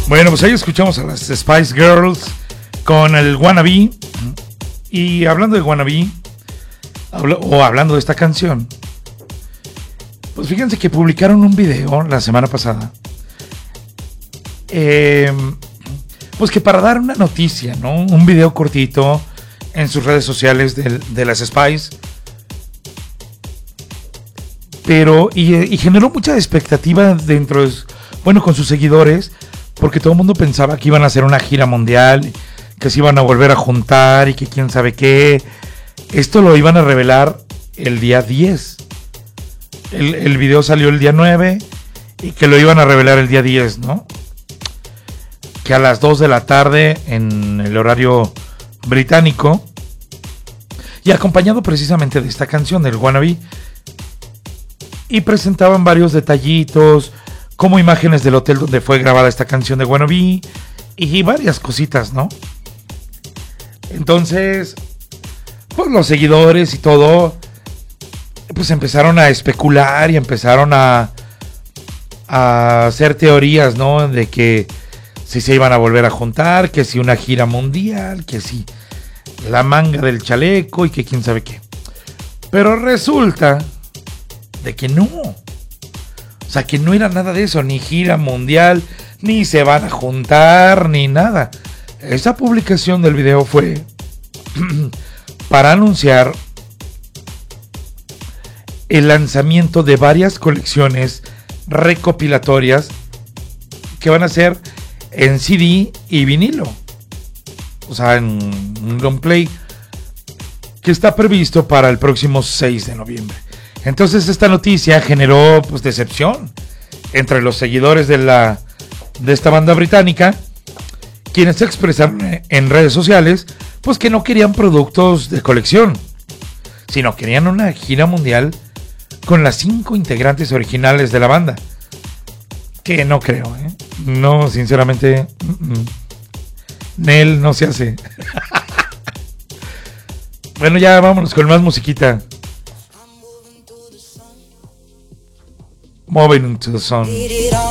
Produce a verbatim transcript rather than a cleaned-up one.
Bueno, pues ahí escuchamos a las Spice Girls con el Wannabe. Y hablando de Wannabe, o hablando de esta canción, pues fíjense que publicaron un video la semana pasada. Eh, pues que para dar una noticia, ¿no? Un video cortito en sus redes sociales de, de las Spice. Pero, y, y generó mucha expectativa dentro de, bueno, con sus seguidores, porque todo el mundo pensaba que iban a hacer una gira mundial, que se iban a volver a juntar y que quién sabe qué. Esto lo iban a revelar el día diez. El, el video salió el día nueve y que lo iban a revelar el día diez, ¿no? Que a las dos de la tarde en el horario británico, y acompañado precisamente de esta canción del Wannabe, y presentaban varios detallitos, como imágenes del hotel donde fue grabada esta canción de Wannabe y varias cositas, ¿no? Entonces, pues los seguidores y todo, pues empezaron a especular y empezaron a, a hacer teorías, ¿no? De que si se iban a volver a juntar, que si una gira mundial, que si la manga del chaleco y que quién sabe qué. Pero resulta de que no. O sea, que no era nada de eso, ni gira mundial, ni se van a juntar, ni nada. Esa publicación del video fue para anunciar el lanzamiento de varias colecciones recopilatorias que van a ser en C D y vinilo. O sea, en un long play que está previsto para el próximo seis de noviembre. Entonces esta noticia generó pues decepción entre los seguidores de la de esta banda británica, quienes se expresaron en redes sociales pues que no querían productos de colección, sino querían una gira mundial con las cinco integrantes originales de la banda. Que no creo, ¿eh? No, sinceramente, mm-mm. Nel no se hace. Bueno, ya vámonos con más musiquita. Moving to the sun.